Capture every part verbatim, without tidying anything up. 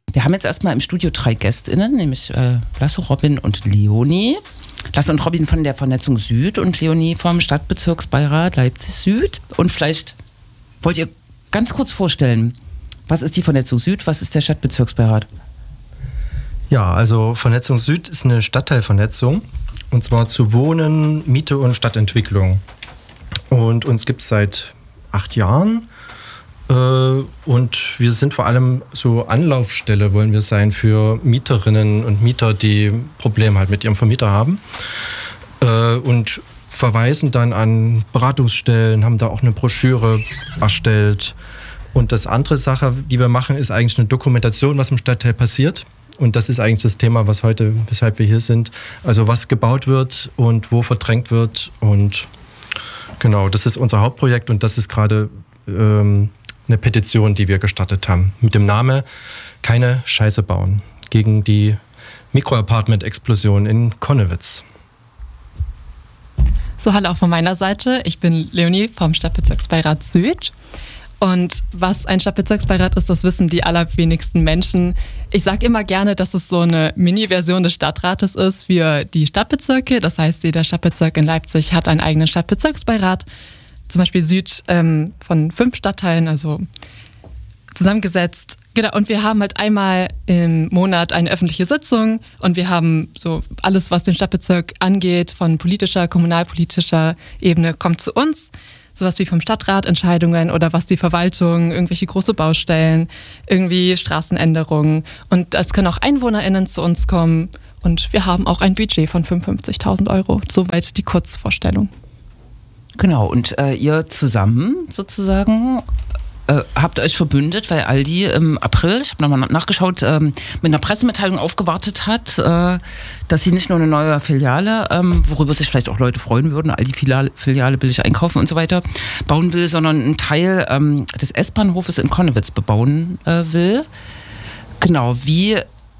Wir haben jetzt erstmal im Studio drei GästInnen, nämlich äh, Lasse, Robin und Leonie. Lasse und Robin von der Vernetzung Süd und Leonie vom Stadtbezirksbeirat Leipzig Süd. Und vielleicht wollt ihr ganz kurz vorstellen, was ist die Vernetzung Süd, was ist der Stadtbezirksbeirat? Ja, also Vernetzung Süd ist eine Stadtteilvernetzung, und zwar zu Wohnen, Miete und Stadtentwicklung. Und uns gibt es seit acht Jahren. Und wir sind vor allem so Anlaufstelle, wollen wir sein, für Mieterinnen und Mieter, die Probleme halt mit ihrem Vermieter haben. Und verweisen dann an Beratungsstellen, haben da auch eine Broschüre erstellt. Und das andere Sache, die wir machen, ist eigentlich eine Dokumentation, was im Stadtteil passiert. Und das ist eigentlich das Thema, was heute, weshalb wir hier sind. Also was gebaut wird und wo verdrängt wird. Und genau, das ist unser Hauptprojekt und das ist gerade ähm, eine Petition, die wir gestartet haben. Mit dem Namen Keine Scheiße bauen. Gegen die Mikroapartment-Explosion in Connewitz. So, hallo auch von meiner Seite. Ich bin Leonie vom Stadtbezirksbeirat Süd. Und was ein Stadtbezirksbeirat ist, das wissen die allerwenigsten Menschen. Ich sage immer gerne, dass es so eine Mini-Version des Stadtrates ist für die Stadtbezirke. Das heißt, jeder Stadtbezirk in Leipzig hat einen eigenen Stadtbezirksbeirat. Zum Beispiel Süd ähm, von fünf Stadtteilen, also zusammengesetzt. Genau, und wir haben halt einmal im Monat eine öffentliche Sitzung und wir haben so alles, was den Stadtbezirk angeht, von politischer, kommunalpolitischer Ebene, kommt zu uns. Sowas wie vom Stadtrat Entscheidungen oder was die Verwaltung, irgendwelche große Baustellen, irgendwie Straßenänderungen. Und es können auch EinwohnerInnen zu uns kommen. Und wir haben auch ein Budget von fünfundfünfzigtausend Euro. Soweit die Kurzvorstellung. Genau, und äh, ihr zusammen sozusagen äh, habt euch verbündet, weil Aldi im April, ich habe nochmal nachgeschaut, ähm, mit einer Pressemitteilung aufgewartet hat, äh, dass sie nicht nur eine neue Filiale, ähm, worüber sich vielleicht auch Leute freuen würden, Aldi-Filiale Filiale billig einkaufen und so weiter, bauen will, sondern einen Teil ähm, des S-Bahnhofes in Connewitz bebauen äh, will. Genau, wie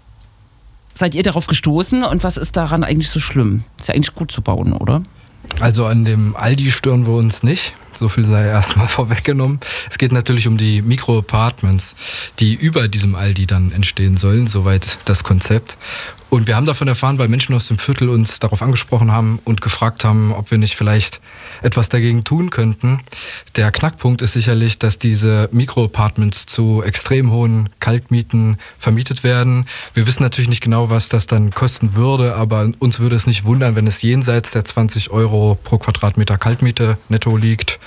seid ihr darauf gestoßen und was ist daran eigentlich so schlimm? Ist ja eigentlich gut zu bauen, oder? Also an dem Aldi stören wir uns nicht. So viel sei erstmal vorweggenommen. Es geht natürlich um die Mikro-Apartments, die über diesem Aldi dann entstehen sollen, soweit das Konzept. Und wir haben davon erfahren, weil Menschen aus dem Viertel uns darauf angesprochen haben und gefragt haben, ob wir nicht vielleicht etwas dagegen tun könnten. Der Knackpunkt ist sicherlich, dass diese Mikro-Apartments zu extrem hohen Kaltmieten vermietet werden. Wir wissen natürlich nicht genau, was das dann kosten würde, aber uns würde es nicht wundern, wenn es jenseits der zwanzig Euro pro Quadratmeter Kaltmiete netto liegt.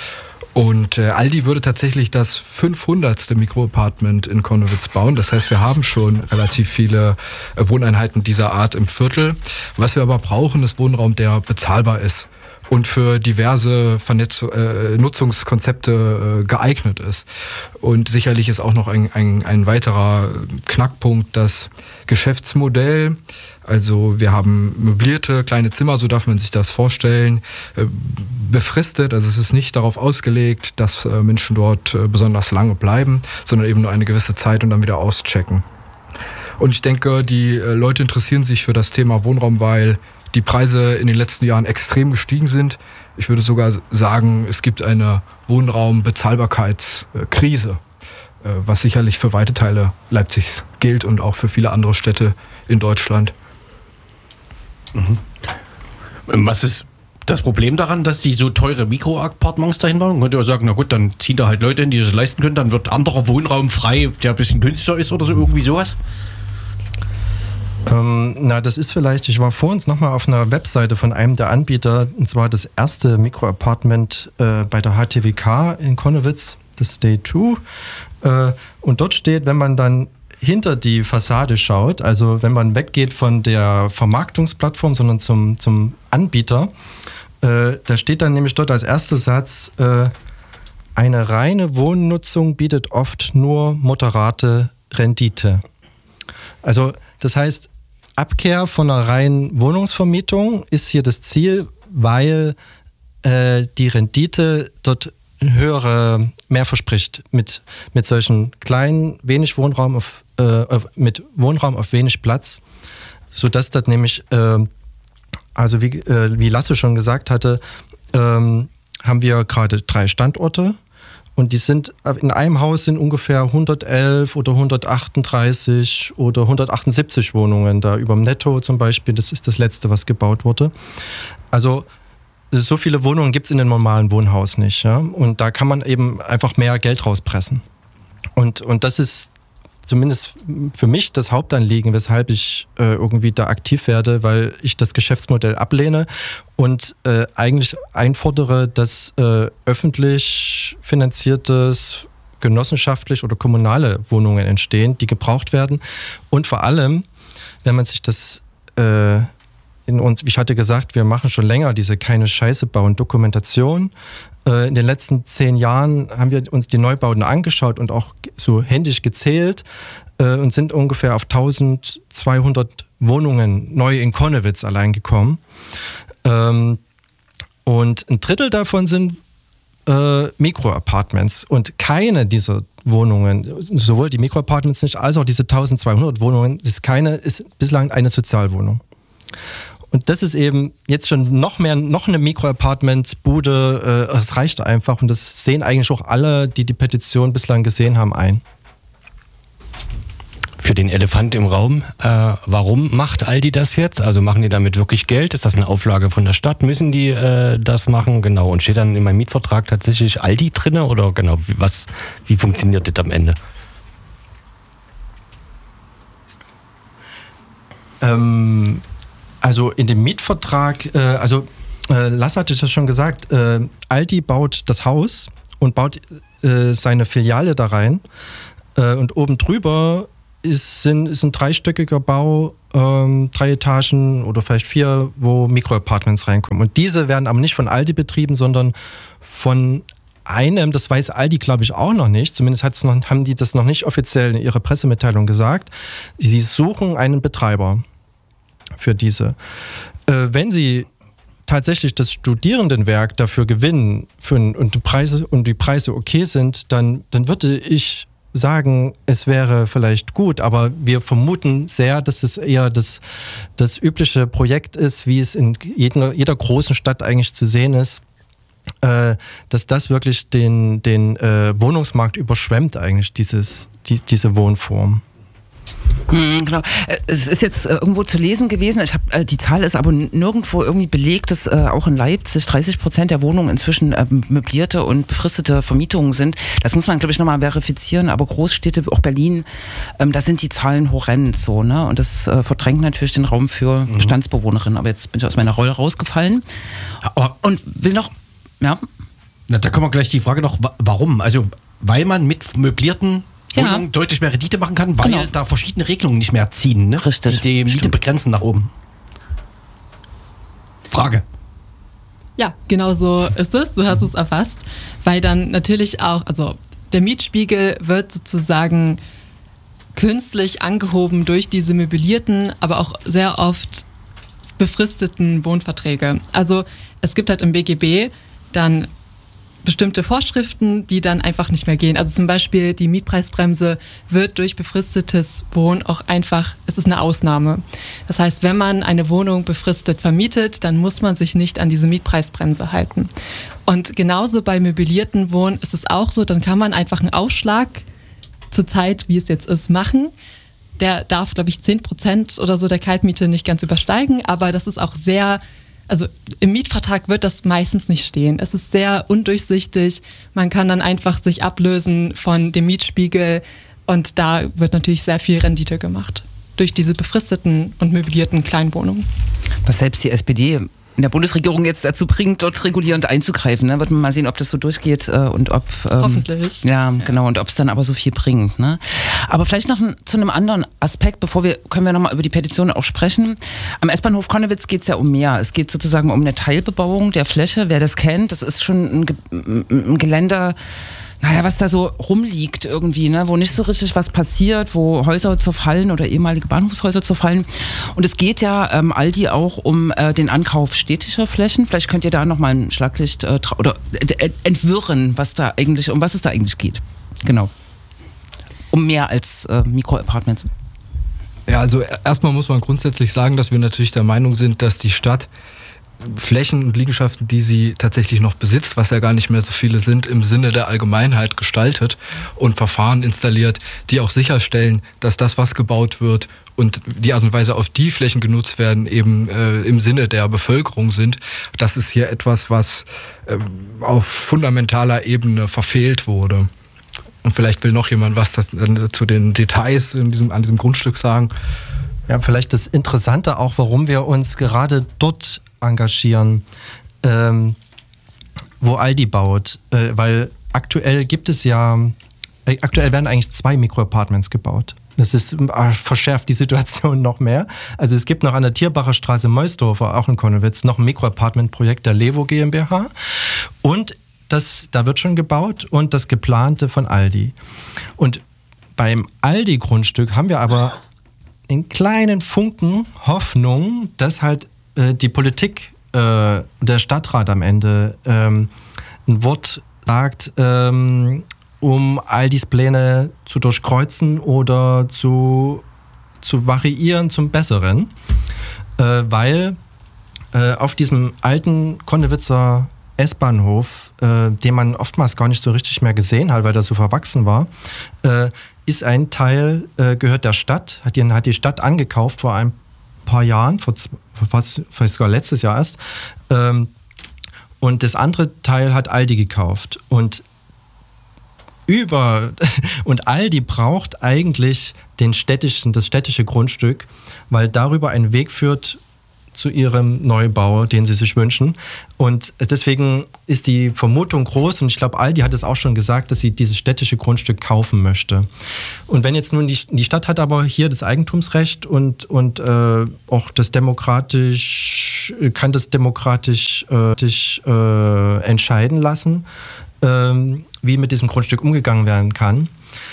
Und äh, Aldi würde tatsächlich das fünfhundertste Mikroapartment in Connewitz bauen. Das heißt, wir haben schon relativ viele äh, Wohneinheiten dieser Art im Viertel. Was wir aber brauchen, ist Wohnraum, der bezahlbar ist und für diverse Vernetz- äh, Nutzungskonzepte äh, geeignet ist. Und sicherlich ist auch noch ein, ein, ein weiterer Knackpunkt das Geschäftsmodell. Also wir haben möblierte kleine Zimmer, so darf man sich das vorstellen, äh, befristet. Also es ist nicht darauf ausgelegt, dass äh, Menschen dort äh, besonders lange bleiben, sondern eben nur eine gewisse Zeit und dann wieder auschecken. Und ich denke, die äh, Leute interessieren sich für das Thema Wohnraum, weil die Preise in den letzten Jahren extrem gestiegen sind. Ich würde sogar sagen, es gibt eine Wohnraumbezahlbarkeitskrise, was sicherlich für weite Teile Leipzigs gilt und auch für viele andere Städte in Deutschland. Mhm. Was ist das Problem daran, dass sie so teure Mikroappartements dahin bauen? Man könnte ja sagen, na gut, dann ziehen da halt Leute hin, die das leisten können, dann wird anderer Wohnraum frei, der ein bisschen günstiger ist oder so, irgendwie sowas? Ähm, na, das ist vielleicht, ich war vor uns nochmal auf einer Webseite von einem der Anbieter, und zwar das erste Mikroapartment äh, bei der H T W K in Connewitz, das Stay zwei. Äh, und dort steht, wenn man dann hinter die Fassade schaut, also wenn man weggeht von der Vermarktungsplattform, sondern zum, zum Anbieter, äh, da steht dann nämlich dort als erster Satz, äh, eine reine Wohnnutzung bietet oft nur moderate Rendite. Also das heißt, Abkehr von einer reinen Wohnungsvermietung ist hier das Ziel, weil äh, die Rendite dort höhere mehr verspricht mit, mit solchen kleinen, wenig Wohnraum auf, äh, auf, mit Wohnraum auf wenig Platz, sodass das nämlich, äh, also wie, äh, wie Lasse schon gesagt hatte, ähm, haben wir gerade drei Standorte Und die sind, in einem Haus sind ungefähr hundertelf oder hundertachtunddreißig oder hundertachtundsiebzig Wohnungen da über dem Netto zum Beispiel. Das ist das letzte, was gebaut wurde. Also so viele Wohnungen gibt es in einem normalen Wohnhaus nicht. Ja? Und da kann man eben einfach mehr Geld rauspressen. Und, und das ist zumindest für mich das Hauptanliegen, weshalb ich äh, irgendwie da aktiv werde, weil ich das Geschäftsmodell ablehne und äh, eigentlich einfordere, dass äh, öffentlich finanziertes, genossenschaftlich oder kommunale Wohnungen entstehen, die gebraucht werden. Und vor allem, wenn man sich das äh, in uns, ich hatte gesagt, wir machen schon länger diese keine Scheiße bauen Dokumentation. In den letzten zehn Jahren haben wir uns die Neubauten angeschaut und auch so händisch gezählt äh, und sind ungefähr auf eintausendzweihundert Wohnungen neu in Connewitz allein gekommen. Ähm, und ein Drittel davon sind äh, Mikroapartments. Und keine dieser Wohnungen, sowohl die Mikroapartments nicht, als auch diese eintausendzweihundert Wohnungen, ist keine, ist bislang eine Sozialwohnung. Und das ist eben jetzt schon noch mehr, noch eine Mikroapartment-Bude, äh, es reicht einfach und das sehen eigentlich auch alle, die die Petition bislang gesehen haben, ein. Für den Elefant im Raum, äh, warum macht Aldi das jetzt? Also machen die damit wirklich Geld? Ist das eine Auflage von der Stadt? Müssen die äh, das machen? Genau. Und steht dann in meinem Mietvertrag tatsächlich Aldi drin? Oder genau, wie, was, wie funktioniert das am Ende? Ähm... Also in dem Mietvertrag, äh, also äh, Lasse hatte das schon gesagt, äh, Aldi baut das Haus und baut äh, seine Filiale da rein äh, und oben drüber ist, sind, ist ein dreistöckiger Bau, ähm, drei Etagen oder vielleicht vier, wo Mikroapartments reinkommen. Und diese werden aber nicht von Aldi betrieben, sondern von einem, das weiß Aldi glaube ich auch noch nicht, zumindest hat's noch, haben die das noch nicht offiziell in ihrer Pressemitteilung gesagt, sie suchen einen Betreiber für diese. Äh, wenn Sie tatsächlich das Studierendenwerk dafür gewinnen für, und, die Preise, und die Preise okay sind, dann, dann würde ich sagen, es wäre vielleicht gut, aber wir vermuten sehr, dass es eher das, das übliche Projekt ist, wie es in jeder, jeder großen Stadt eigentlich zu sehen ist, äh, dass das wirklich den, den äh, Wohnungsmarkt überschwemmt eigentlich, dieses, die, diese Wohnform. Hm, genau. Es ist jetzt äh, irgendwo zu lesen gewesen, ich hab, äh, die Zahl ist aber nirgendwo irgendwie belegt, dass äh, auch in Leipzig dreißig Prozent der Wohnungen inzwischen äh, möblierte und befristete Vermietungen sind. Das muss man, glaube ich, nochmal verifizieren, aber Großstädte, auch Berlin, ähm, da sind die Zahlen horrend so, ne? Und das äh, verdrängt natürlich den Raum für mhm. Bestandsbewohnerinnen. Aber jetzt bin ich aus meiner Rolle rausgefallen und will noch, ja. Na, da kommen wir gleich die Frage noch, warum? Also, weil man mit möblierten Wohnungen ja. deutlich mehr Rendite machen kann, weil genau. da verschiedene Regelungen nicht mehr ziehen, ne? Richtig. Die die Miete begrenzen nach oben. Frage. Ja, genau so ist es, du hast es erfasst, weil dann natürlich auch, also der Mietspiegel wird sozusagen künstlich angehoben durch diese möblierten, aber auch sehr oft befristeten Wohnverträge. Also es gibt halt im B G B dann bestimmte Vorschriften, die dann einfach nicht mehr gehen. Also zum Beispiel die Mietpreisbremse wird durch befristetes Wohnen auch einfach, es ist eine Ausnahme. Das heißt, wenn man eine Wohnung befristet vermietet, dann muss man sich nicht an diese Mietpreisbremse halten. Und genauso bei möblierten Wohnen ist es auch so, dann kann man einfach einen Aufschlag zur Zeit, wie es jetzt ist, machen. Der darf, glaube ich, zehn Prozent oder so der Kaltmiete nicht ganz übersteigen, aber das ist auch sehr... Also im Mietvertrag wird das meistens nicht stehen. Es ist sehr undurchsichtig. Man kann dann einfach sich ablösen von dem Mietspiegel und da wird natürlich sehr viel Rendite gemacht durch diese befristeten und möblierten Kleinwohnungen. Was selbst die S P D in der Bundesregierung jetzt dazu bringt, dort regulierend einzugreifen. Ne? Wird man mal sehen, ob das so durchgeht äh, und ob... Ähm, Hoffentlich. Ja, genau. Und ob es dann aber so viel bringt. Ne? Aber vielleicht noch ein, zu einem anderen Aspekt, bevor wir, können wir nochmal über die Petition auch sprechen. Am S-Bahnhof Connewitz geht es ja um mehr. Es geht sozusagen um eine Teilbebauung der Fläche. Wer das kennt, das ist schon ein, ein Geländer... Naja, was da so rumliegt irgendwie, ne, wo nicht so richtig was passiert, wo Häuser zerfallen oder ehemalige Bahnhofshäuser zerfallen. Und es geht ja ähm, Aldi auch um äh, den Ankauf städtischer Flächen. Vielleicht könnt ihr da nochmal ein Schlaglicht äh, oder äh, entwirren, was da eigentlich, um was es da eigentlich geht. Genau. Um mehr als äh, Mikroapartments. Ja, also erstmal muss man grundsätzlich sagen, dass wir natürlich der Meinung sind, dass die Stadt Flächen und Liegenschaften, die sie tatsächlich noch besitzt, was ja gar nicht mehr so viele sind, im Sinne der Allgemeinheit gestaltet und Verfahren installiert, die auch sicherstellen, dass das, was gebaut wird und die Art und Weise, auf die Flächen genutzt werden, eben äh, im Sinne der Bevölkerung sind. Das ist hier etwas, was äh, auf fundamentaler Ebene verfehlt wurde. Und vielleicht will noch jemand was zu den Details in diesem, an diesem Grundstück sagen. Ja, vielleicht das Interessante auch, warum wir uns gerade dort engagieren, ähm, wo Aldi baut. Äh, weil aktuell gibt es ja, äh, aktuell werden eigentlich zwei Mikroapartments gebaut. Das ist, äh, verschärft die Situation noch mehr. Also es gibt noch an der Tierbacher Straße Meusdorfer, auch in Konnewitz, noch ein Mikroapartmentprojekt der Levo GmbH. Und das, da wird schon gebaut und das geplante von Aldi. Und beim Aldi-Grundstück haben wir aber einen kleinen Funken Hoffnung, dass halt äh, die Politik, äh, der Stadtrat am Ende ähm, ein Wort sagt, ähm, um Aldis Pläne zu durchkreuzen oder zu, zu variieren zum Besseren. Äh, weil äh, auf diesem alten Konnewitzer S-Bahnhof, äh, den man oftmals gar nicht so richtig mehr gesehen hat, weil der so verwachsen war, äh, ist ein Teil, äh, gehört der Stadt, hat die, hat die Stadt angekauft vor ein paar Jahren, vor, fast, vielleicht sogar letztes Jahr erst. Ähm, und das andere Teil hat Aldi gekauft. Und über und Aldi braucht eigentlich den städtischen, das städtische Grundstück, weil darüber ein Weg führt zu ihrem Neubau, den sie sich wünschen. Und deswegen ist die Vermutung groß, und ich glaube, Aldi hat es auch schon gesagt, dass sie dieses städtische Grundstück kaufen möchte. Und wenn jetzt nun die, die Stadt hat aber hier das Eigentumsrecht und, und äh, auch das demokratisch, kann das demokratisch äh, äh, entscheiden lassen, äh, wie mit diesem Grundstück umgegangen werden kann.